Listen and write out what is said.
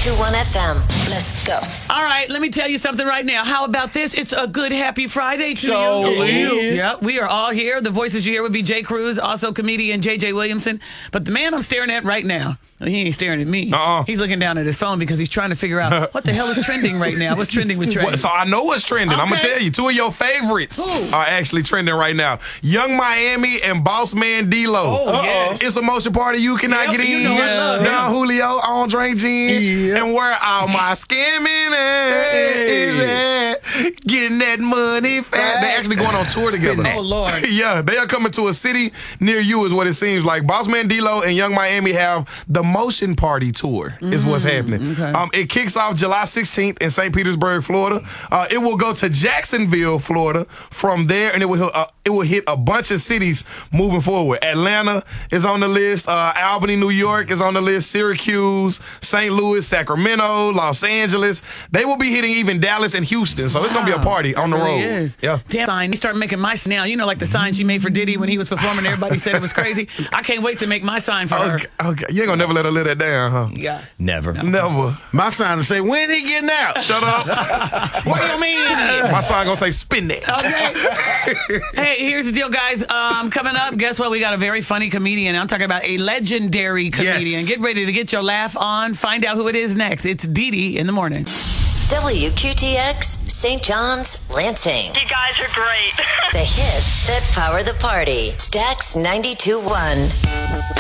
92.1 FM. Let's go. All right, let me tell you something right now. How about this? It's a good, happy Friday to you. Yep, we are all here. The voices you hear would be Jay Cruz, also comedian J.J. Williamson. But the man I'm staring at right now, he ain't staring at me. He's looking down at his phone because he's trying to figure out what the hell is trending right now. What's trending with Trey? So I know what's trending. I'm going to tell you. Two of your favorites are actually trending right now. Young Miami and Boss Man D-Lo. Yes. It's a motion party you cannot get in. You know I love Don Julio, I don't drink gin. And where all my scamming at? Getting that money fast. They're actually going on tour together. Oh, Lord. Yeah, they are coming to a city near you is what it seems like. Boss Man D-Lo and Young Miami have the Motion Party Tour is what's happening. Okay. It kicks off July 16th in St. Petersburg, Florida. It will go to Jacksonville, Florida from there, and it will hit a bunch of cities moving forward. Atlanta is on the list. Albany, New York is on the list. Syracuse, St. Louis, Sacramento, Los Angeles. They will be hitting even Dallas and Houston. So it's going to be a party on the road. Is. Yeah. Damn sign. You start making my now. You know, like the sign she made for Diddy when he was performing. Everybody said it was crazy. I can't wait to make my sign for her. Okay. You ain't going to never let her live that down, huh? Yeah. Never. Never. My sign to say, when he getting out? Shut up. What do you mean? My sign going to say, spin that. Okay. Hey, here's the deal, guys. Coming up, guess what? We got a very funny comedian. I'm talking about a legendary comedian. Yes. Get ready to get your laugh on. Find out who it is next. It's Dee Dee in the morning. WQTX, St. John's, Lansing. You guys are great. The hits that power the party. Stax 92.1.